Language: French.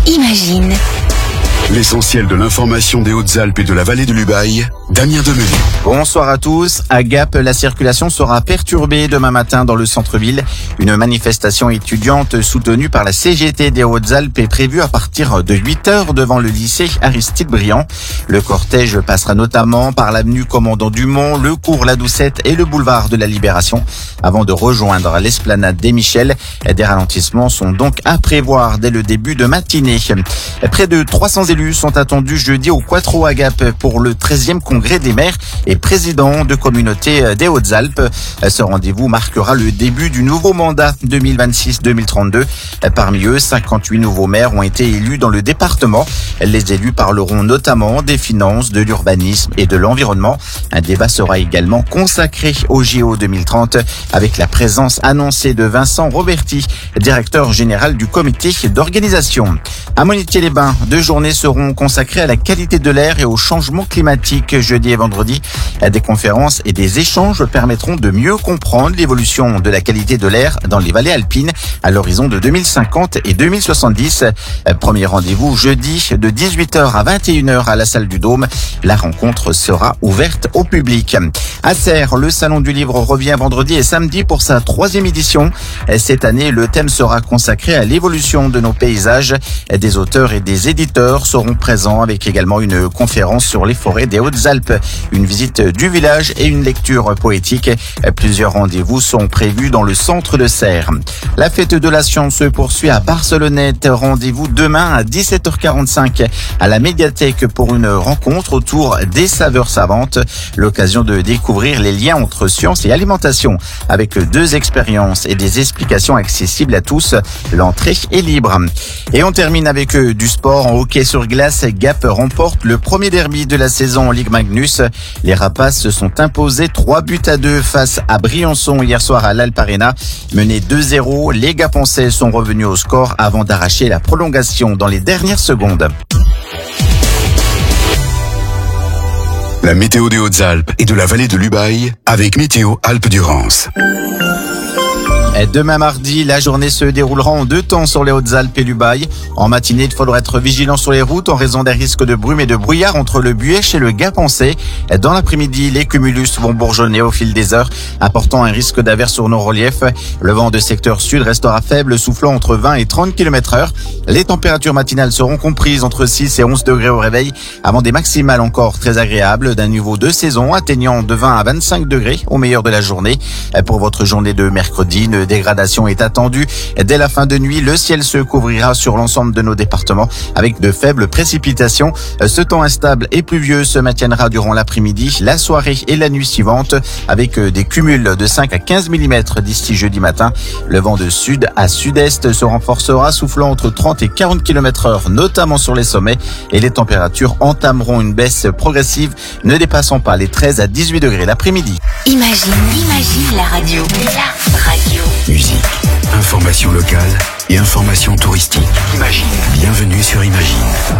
Imagine. L'essentiel de l'information des Hautes-Alpes et de la vallée de l'Ubaye, Damien Demenez. Bonsoir à tous. À Gap, la circulation sera perturbée demain matin dans le centre-ville. Une manifestation étudiante soutenue par la CGT des Hautes-Alpes est prévue à partir de 8h devant le lycée Aristide Briand. Le cortège passera notamment par l'avenue Commandant Dumont, le cours La Doucette et le boulevard de la Libération avant de rejoindre l'esplanade des Michels. Des ralentissements sont donc à prévoir dès le début de matinée. Près de 300 élus sont attendus jeudi au Quattro à Gap pour le 13e congrès des maires et présidents de communautés des Hautes-Alpes. Ce rendez-vous marquera le début du nouveau mandat 2026-2032. Parmi eux, 58 nouveaux maires ont été élus dans le département. Les élus parleront notamment des finances, de l'urbanisme et de l'environnement. Un débat sera également consacré au JO 2030 avec la présence annoncée de Vincent Roberti, directeur général du comité d'organisation. À Monestier-les-Bains, 2 journées seront consacrées à la qualité de l'air et au changement climatique jeudi et vendredi. Des conférences et des échanges permettront de mieux comprendre l'évolution de la qualité de l'air dans les vallées alpines à l'horizon de 2050 et 2070. Premier rendez-vous jeudi de 18h à 21h à la salle du Dôme. La rencontre sera ouverte au public. À Serres, le Salon du Livre revient vendredi et samedi pour sa 3e édition. Cette année, le thème sera consacré à l'évolution de nos paysages. Des auteurs et des éditeurs seront présents avec également une conférence sur les forêts des Hautes-Alpes, une visite du village et une lecture poétique. Plusieurs rendez-vous sont prévus dans le centre de Serres. La fête de la science se poursuit à Barcelonnette. Rendez-vous demain à 17h45 à la médiathèque pour une rencontre autour des saveurs savantes. L'occasion de découvrir les liens entre science et alimentation avec 2 expériences et des explications accessibles à tous. L'entrée est libre. Et on termine avec du sport. En hockey sur glace, Gap remporte le premier derby de la saison en Ligue Magnus. Les Rapaces se sont imposés 3-2 face à Briançon hier soir à l'Alp Arena. Menés 2-0, les Gaponçais sont revenus au score avant d'arracher la prolongation dans les dernières secondes. La météo des Hautes-Alpes et de la vallée de l'Ubaye avec Météo Alpes-Durance. Demain mardi, la journée se déroulera en 2 temps sur les Hautes-Alpes et l'Ubaye. En matinée, il faudra être vigilant sur les routes en raison des risques de brume et de brouillard entre le Buëch et le Gaponçais. Dans l'après-midi, les cumulus vont bourgeonner au fil des heures, apportant un risque d'averse sur nos reliefs. Le vent de secteur sud restera faible, soufflant entre 20 et 30 km/h. Les températures matinales seront comprises entre 6 et 11 degrés au réveil, avant des maximales encore très agréables d'un niveau de saison atteignant de 20 à 25 degrés au meilleur de la journée. Pour votre journée de mercredi, une dégradation est attendue. Dès la fin de nuit, le ciel se couvrira sur l'ensemble de nos départements avec de faibles précipitations. Ce temps instable et pluvieux se maintiendra durant l'après-midi, la soirée et la nuit suivante avec des cumuls de 5 à 15 mm d'ici jeudi matin. Le vent de sud à sud-est se renforcera, soufflant entre 30 et 40 km/h, notamment sur les sommets, et les températures entameront une baisse progressive, ne dépassant pas les 13 à 18 degrés l'après-midi. Imagine la radio. La radio. Musique, information locale et information touristique. Imagine. Bienvenue sur Imagine.